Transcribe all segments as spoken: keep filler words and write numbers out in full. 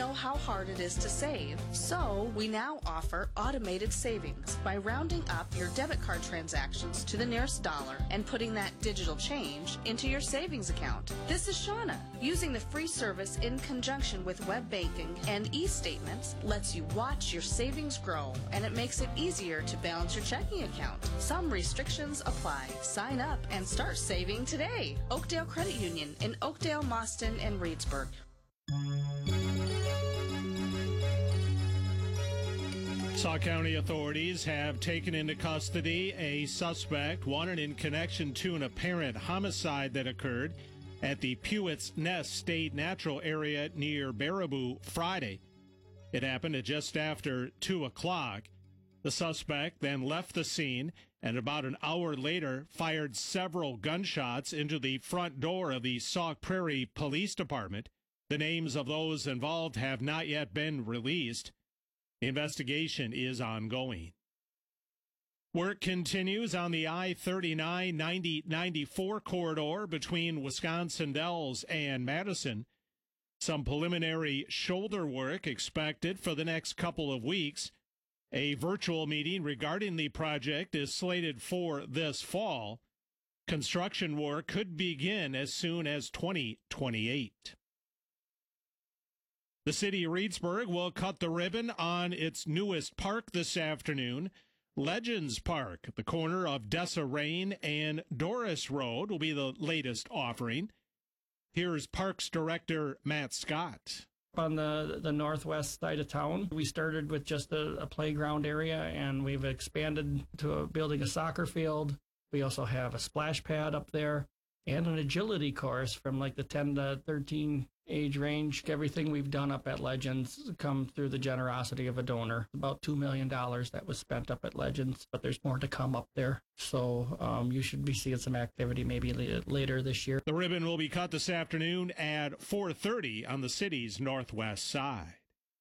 know how hard it is to save, so we now offer automated savings by rounding up your debit card transactions to the nearest dollar and putting that digital change into your savings account. This is Shauna. Using the free service in conjunction with web banking and e-statements lets you watch your savings grow, and it makes it easier to balance your checking account. Some restrictions apply. Sign up and start saving today. Oakdale Credit Union in Oakdale, Mauston, and Reedsburg. Sauk County authorities have taken into custody a suspect wanted in connection to an apparent homicide that occurred at the Pewett's Nest State Natural Area near Baraboo Friday. It happened at just after two o'clock. The suspect then left the scene and about an hour later fired several gunshots into the front door of the Sauk Prairie Police Department. The names of those involved have not yet been released. The investigation is ongoing. Work continues on the I thirty-nine ninety ninety-four corridor between Wisconsin Dells and Madison. Some preliminary shoulder work expected for the next couple of weeks. A virtual meeting regarding the project is slated for this fall. Construction work could begin as soon as twenty twenty-eight. The city of Reedsburg will cut the ribbon on its newest park this afternoon. Legends Park, at the corner of Desirain and Doris Road, will be the latest offering. Here's Parks Director Matt Scott. On the, the northwest side of town, we started with just a, a playground area, and we've expanded to a, building a soccer field. We also have a splash pad up there and an agility course from like the ten to thirteen age range. Everything we've done up at Legends come through the generosity of a donor. About two million dollars that was spent up at Legends, but there's more to come up there. So um, you should be seeing some activity maybe later this year. The ribbon will be cut this afternoon at four thirty on the city's northwest side.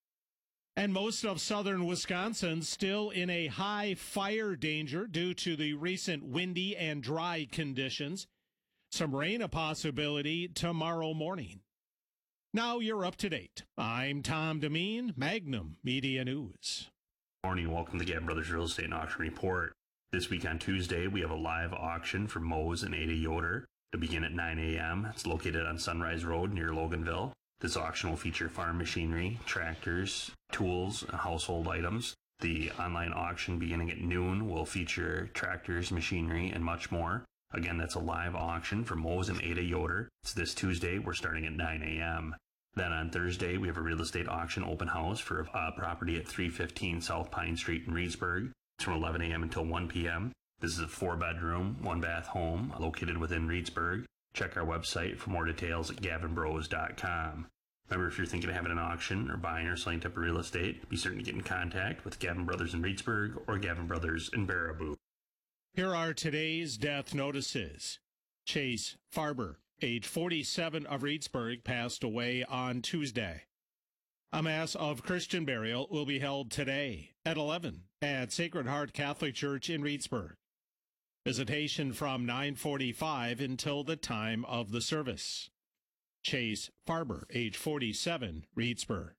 And most of southern Wisconsin still in a high fire danger due to the recent windy and dry conditions. Some rain a possibility tomorrow morning. Now you're up to date. I'm Tom Demeen, Magnum Media News. Morning, welcome to Gavin Brothers Real Estate and Auction Report. This week on Tuesday, we have a live auction for Moe's and Ada Yoder to begin at nine a.m. It's located on Sunrise Road near Loganville. This auction will feature farm machinery, tractors, tools, and household items. The online auction beginning at noon will feature tractors, machinery, and much more. Again, that's a live auction for Moe's and Ada Yoder. It's this Tuesday. We're starting at nine a.m. Then on Thursday, we have a real estate auction open house for a uh, property at three fifteen South Pine Street in Reedsburg. It's from eleven a.m. until one p.m. This is a four-bedroom, one-bath home located within Reedsburg. Check our website for more details at gavin bros dot com. Remember, if you're thinking of having an auction or buying or selling type of real estate, be certain to get in contact with Gavin Brothers in Reedsburg or Gavin Brothers in Baraboo. Here are today's death notices. Chase Farber, age forty-seven, of Reedsburg, passed away on Tuesday. A Mass of Christian burial will be held today at eleven at Sacred Heart Catholic Church in Reedsburg. Visitation from nine forty-five until the time of the service. Chase Farber, age forty-seven, Reedsburg.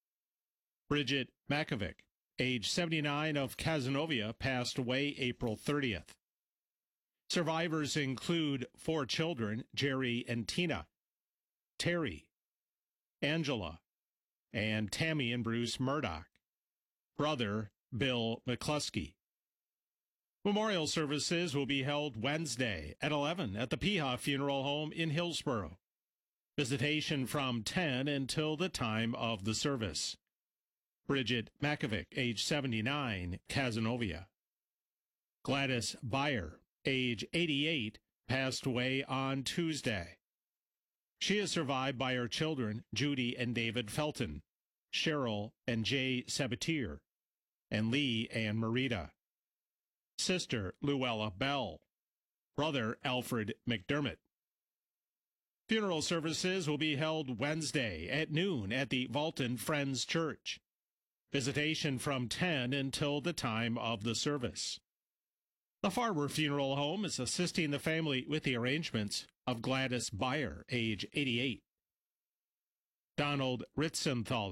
Bridget Makovic, age seventy-nine, of Cazenovia, passed away April thirtieth. Survivors include four children, Jerry and Tina, Terry, Angela, and Tammy and Bruce Murdoch. Brother, Bill McCluskey. Memorial services will be held Wednesday at eleven at the Piha Funeral Home in Hillsboro. Visitation from ten until the time of the service. Bridget Makovic, age seventy-nine, Cazenovia. Gladys Beyer, age eighty-eight, passed away on Tuesday. She is survived by her children, Judy and David Felton, Cheryl and Jay Sabatier, and Lee and Marita. Sister Luella Bell. Brother Alfred McDermott. Funeral services will be held Wednesday at noon at the Valton Friends Church. Visitation from ten until the time of the service. The Farber Funeral Home is assisting the family with the arrangements of Gladys Beyer, age eighty-eight. Donald Ritzenthal,